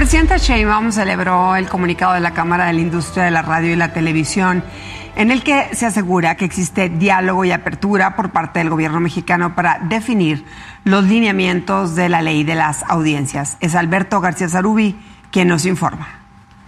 presidenta Sheinbaum celebró el comunicado de la Cámara de la Industria de la Radio y la Televisión, en el que se asegura que existe diálogo y apertura por parte del gobierno mexicano para definir los lineamientos de la ley de las audiencias. Es Alberto García Zarubi quien nos informa.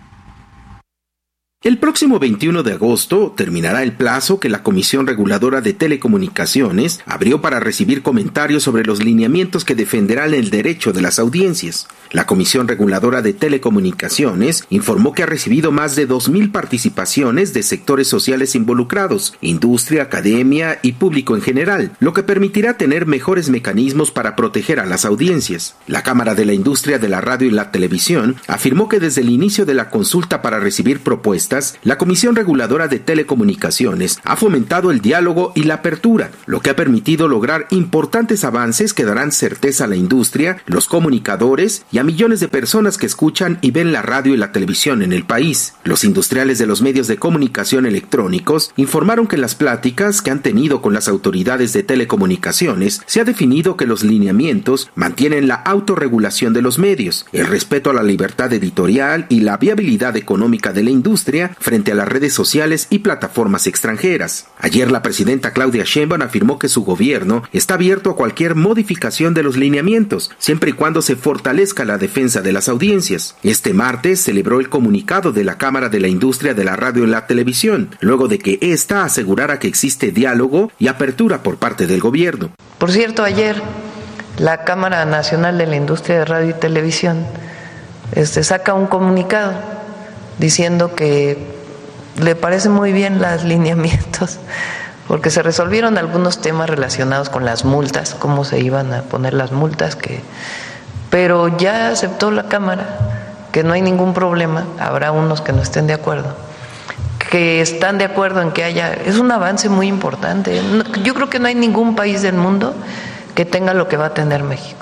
El próximo 21 de agosto terminará el plazo que la Comisión Reguladora de Telecomunicaciones abrió para recibir comentarios sobre los lineamientos que defenderán el derecho de las audiencias. La Comisión Reguladora de Telecomunicaciones informó que ha recibido más de 2,000 participaciones de sectores sociales involucrados, industria, academia y público en general, lo que permitirá tener mejores mecanismos para proteger a las audiencias. La Cámara de la Industria de la Radio y la Televisión afirmó que desde el inicio de la consulta para recibir propuestas, la Comisión Reguladora de Telecomunicaciones ha fomentado el diálogo y la apertura, lo que ha permitido lograr importantes avances que darán certeza a la industria, los comunicadores y a millones de personas que escuchan y ven la radio y la televisión en el país. Los industriales de los medios de comunicación electrónicos informaron que en las pláticas que han tenido con las autoridades de telecomunicaciones se ha definido que los lineamientos mantienen la autorregulación de los medios, el respeto a la libertad editorial y la viabilidad económica de la industria frente a las redes sociales y plataformas extranjeras. Ayer la presidenta Claudia Sheinbaum afirmó que su gobierno está abierto a cualquier modificación de los lineamientos, siempre y cuando se fortalezca la defensa de las audiencias. Este martes celebró el comunicado de la Cámara de la Industria de la Radio y la Televisión, luego de que ésta asegurara que existe diálogo y apertura por parte del gobierno. Por cierto, ayer la Cámara Nacional de la Industria de Radio y Televisión saca un comunicado diciendo que le parecen muy bien los lineamientos, porque se resolvieron algunos temas relacionados con las multas, cómo se iban a poner las multas, pero ya aceptó la Cámara que no hay ningún problema. Habrá unos que no estén de acuerdo, que están de acuerdo en que es un avance muy importante. Yo creo que no hay ningún país del mundo que tenga lo que va a tener México,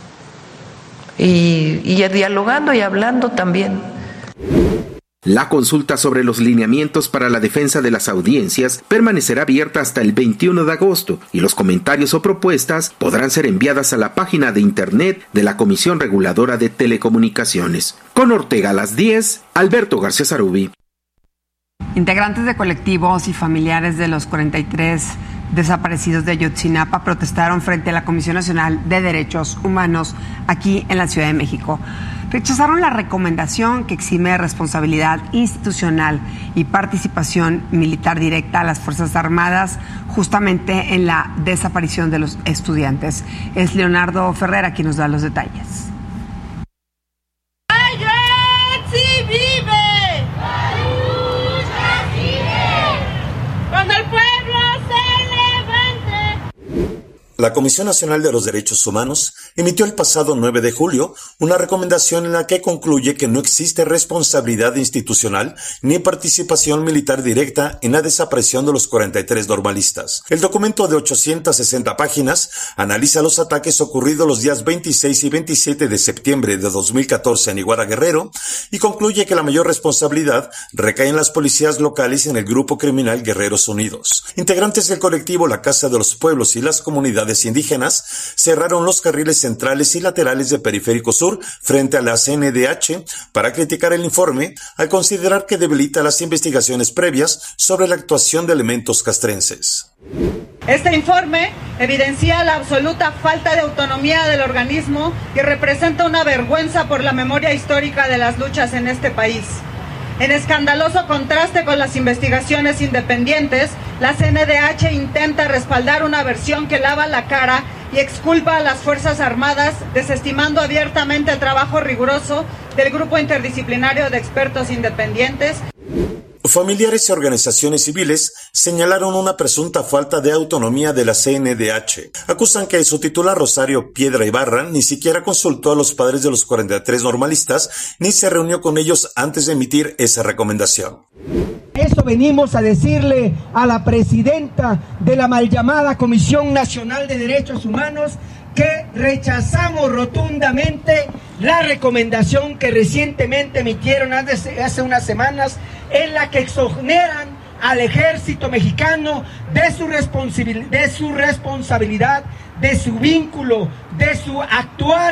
y dialogando y hablando también. La consulta sobre los lineamientos para la defensa de las audiencias permanecerá abierta hasta el 21 de agosto y los comentarios o propuestas podrán ser enviadas a la página de internet de la Comisión Reguladora de Telecomunicaciones. Con Ortega a las 10, Alberto García Zarubi. Integrantes de colectivos y familiares de los 43 desaparecidos de Ayotzinapa protestaron frente a la Comisión Nacional de Derechos Humanos aquí en la Ciudad de México. Rechazaron la recomendación que exime de responsabilidad institucional y participación militar directa a las Fuerzas Armadas justamente en la desaparición de los estudiantes. Es Leonardo Ferrera quien nos da los detalles. ¡Ayotzi vive! ¡La lucha sigue! ¡Cuando el pueblo se levante! La Comisión Nacional de los Derechos Humanos emitió el pasado 9 de julio una recomendación en la que concluye que no existe responsabilidad institucional ni participación militar directa en la desaparición de los 43 normalistas. El documento de 860 páginas analiza los ataques ocurridos los días 26 y 27 de septiembre de 2014 en Iguala Guerrero y concluye que la mayor responsabilidad recae en las policías locales y en el grupo criminal Guerreros Unidos. Integrantes del colectivo La Casa de los Pueblos y las comunidades indígenas cerraron los carriles centrales y laterales de Periférico Sur frente a la CNDH para criticar el informe al considerar que debilita las investigaciones previas sobre la actuación de elementos castrenses. Este informe evidencia la absoluta falta de autonomía del organismo y representa una vergüenza por la memoria histórica de las luchas en este país. En escandaloso contraste con las investigaciones independientes, la CNDH intenta respaldar una versión que lava la cara y exculpa a las Fuerzas Armadas, desestimando abiertamente el trabajo riguroso del Grupo Interdisciplinario de Expertos Independientes. Familiares y organizaciones civiles señalaron una presunta falta de autonomía de la CNDH. Acusan que su titular Rosario Piedra Ibarra ni siquiera consultó a los padres de los 43 normalistas ni se reunió con ellos antes de emitir esa recomendación. Eso venimos a decirle a la presidenta de la mal llamada Comisión Nacional de Derechos Humanos que rechazamos rotundamente la recomendación que recientemente emitieron hace unas semanas en la que exoneran al ejército mexicano de su responsabilidad, de su vínculo, de su actuar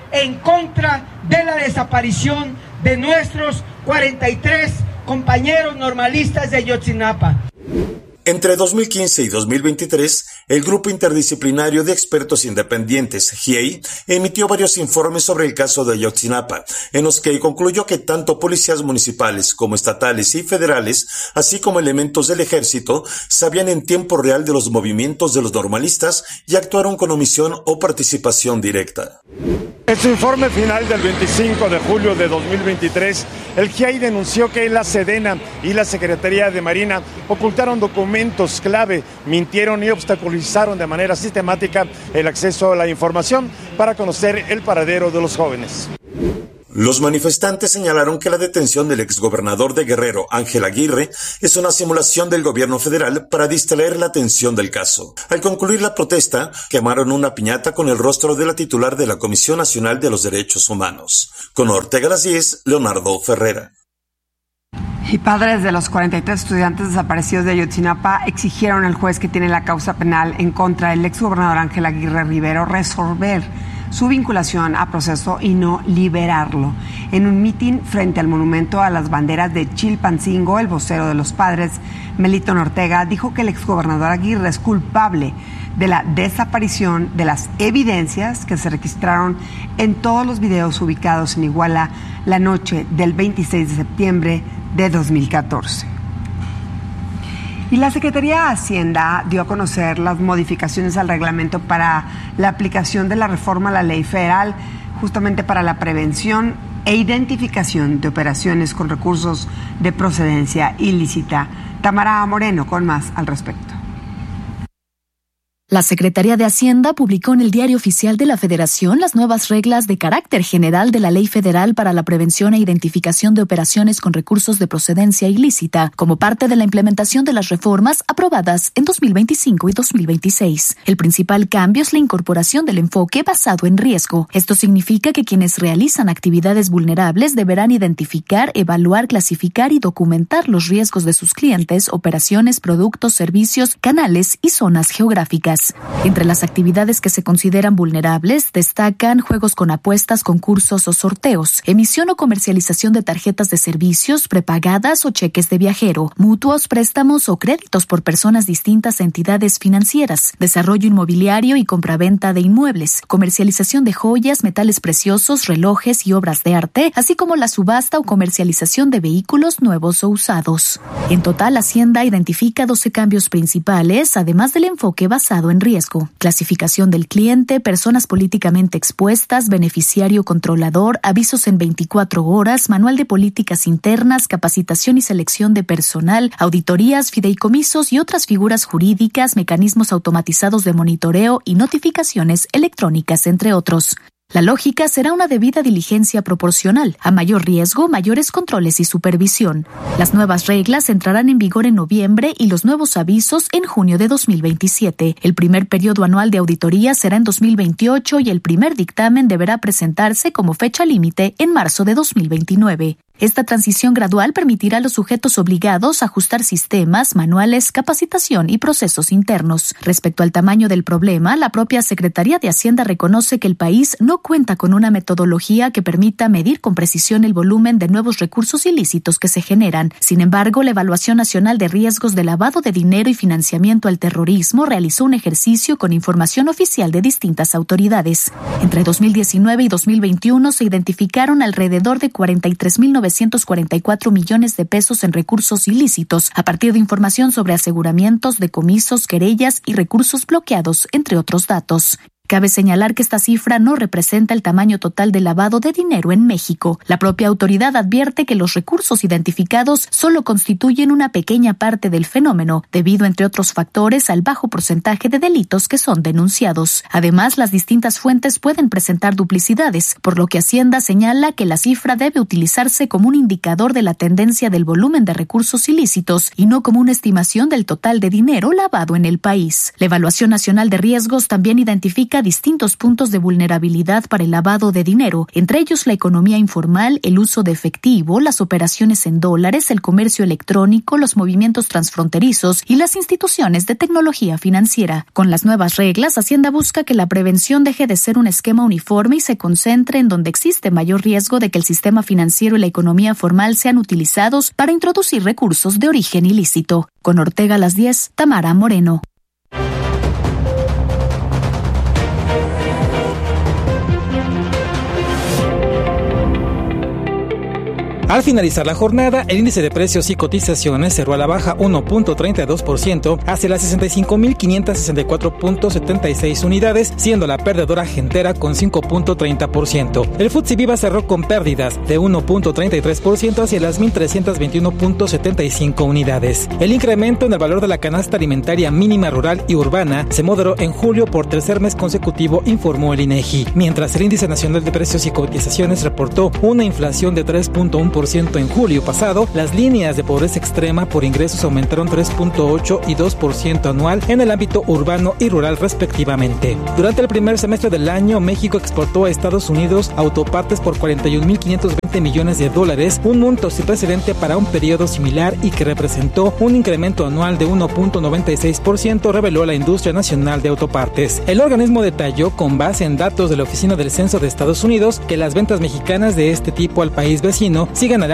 en contra de la desaparición de nuestros 43 compañeros normalistas de Ayotzinapa. Entre 2015 y 2023, el Grupo Interdisciplinario de Expertos Independientes, GIEI, emitió varios informes sobre el caso de Ayotzinapa, en los que concluyó que tanto policías municipales como estatales y federales, así como elementos del ejército, sabían en tiempo real de los movimientos de los normalistas y actuaron con omisión o participación directa. En su informe final del 25 de julio de 2023, el GIEI denunció que la Sedena y la Secretaría de Marina ocultaron documentos clave, mintieron y obstaculizaron de manera sistemática el acceso a la información para conocer el paradero de los jóvenes. Los manifestantes señalaron que la detención del exgobernador de Guerrero, Ángel Aguirre, es una simulación del gobierno federal para distraer la atención del caso. Al concluir la protesta, quemaron una piñata con el rostro de la titular de la Comisión Nacional de los Derechos Humanos. Con Ortega Las 10, Leonardo Ferrera. Y padres de los 43 estudiantes desaparecidos de Ayotzinapa exigieron al juez que tiene la causa penal en contra del exgobernador Ángel Aguirre Rivero resolver su vinculación a proceso y no liberarlo. En un mitin frente al monumento a las banderas de Chilpancingo, el vocero de los padres, Melitón Ortega, dijo que el exgobernador Aguirre es culpable de la desaparición de las evidencias que se registraron en todos los videos ubicados en Iguala la noche del 26 de septiembre de 2014. Y la Secretaría de Hacienda dio a conocer las modificaciones al reglamento para la aplicación de la reforma a la ley federal, justamente para la prevención e identificación de operaciones con recursos de procedencia ilícita. Tamara Moreno con más al respecto. La Secretaría de Hacienda publicó en el Diario Oficial de la Federación las nuevas reglas de carácter general de la Ley Federal para la prevención e identificación de operaciones con recursos de procedencia ilícita, como parte de la implementación de las reformas aprobadas en 2025 y 2026. El principal cambio es la incorporación del enfoque basado en riesgo. Esto significa que quienes realizan actividades vulnerables deberán identificar, evaluar, clasificar y documentar los riesgos de sus clientes, operaciones, productos, servicios, canales y zonas geográficas. Entre las actividades que se consideran vulnerables destacan juegos con apuestas, concursos o sorteos, emisión o comercialización de tarjetas de servicios, prepagadas o cheques de viajero, mutuos, préstamos o créditos por personas distintas a entidades financieras, desarrollo inmobiliario y compraventa de inmuebles, comercialización de joyas, metales preciosos, relojes y obras de arte, así como la subasta o comercialización de vehículos nuevos o usados. En total, Hacienda identifica 12 cambios principales, además del enfoque basado en riesgo: clasificación del cliente, personas políticamente expuestas, beneficiario controlador, avisos en 24 horas, manual de políticas internas, capacitación y selección de personal, auditorías, fideicomisos y otras figuras jurídicas, mecanismos automatizados de monitoreo y notificaciones electrónicas, entre otros. La lógica será una debida diligencia proporcional. A mayor riesgo, mayores controles y supervisión. Las nuevas reglas entrarán en vigor en noviembre y los nuevos avisos en junio de 2027. El primer periodo anual de auditoría será en 2028 y el primer dictamen deberá presentarse como fecha límite en marzo de 2029. Esta transición gradual permitirá a los sujetos obligados ajustar sistemas, manuales, capacitación y procesos internos. Respecto al tamaño del problema, la propia Secretaría de Hacienda reconoce que el país no cuenta con una metodología que permita medir con precisión el volumen de nuevos recursos ilícitos que se generan. Sin embargo, la Evaluación Nacional de Riesgos de Lavado de Dinero y Financiamiento al Terrorismo realizó un ejercicio con información oficial de distintas autoridades. Entre 2019 y 2021 se identificaron alrededor de 43.944 millones de pesos en recursos ilícitos a partir de información sobre aseguramientos, decomisos, querellas y recursos bloqueados, entre otros datos. Cabe señalar que esta cifra no representa el tamaño total del lavado de dinero en México. La propia autoridad advierte que los recursos identificados solo constituyen una pequeña parte del fenómeno, debido, entre otros factores, al bajo porcentaje de delitos que son denunciados. Además, las distintas fuentes pueden presentar duplicidades, por lo que Hacienda señala que la cifra debe utilizarse como un indicador de la tendencia del volumen de recursos ilícitos y no como una estimación del total de dinero lavado en el país. La Evaluación Nacional de Riesgos también identifica identifica distintos puntos de vulnerabilidad para el lavado de dinero, entre ellos la economía informal, el uso de efectivo, las operaciones en dólares, el comercio electrónico, los movimientos transfronterizos y las instituciones de tecnología financiera. Con las nuevas reglas, Hacienda busca que la prevención deje de ser un esquema uniforme y se concentre en donde existe mayor riesgo de que el sistema financiero y la economía formal sean utilizados para introducir recursos de origen ilícito. Con Ortega a las 10, Tamara Moreno. Al finalizar la jornada, el índice de precios y cotizaciones cerró a la baja 1.32% hacia las 65.564.76 unidades, siendo la perdedora Gentera con 5.30%. El FTSE Viva cerró con pérdidas de 1.33% hacia las 1.321.75 unidades. El incremento en el valor de la canasta alimentaria mínima rural y urbana se moderó en julio por tercer mes consecutivo, informó el INEGI, mientras el índice nacional de precios y cotizaciones reportó una inflación de 3.1% en julio pasado. Las líneas de pobreza extrema por ingresos aumentaron 3.8 y 2% anual en el ámbito urbano y rural respectivamente. Durante el primer semestre del año, México exportó a Estados Unidos autopartes por $41.520 millones, un monto sin precedente para un periodo similar y que representó un incremento anual de 1.96%, reveló la Industria Nacional de Autopartes. El organismo detalló, con base en datos de la Oficina del Censo de Estados Unidos, que las ventas mexicanas de este tipo al país vecino siguen a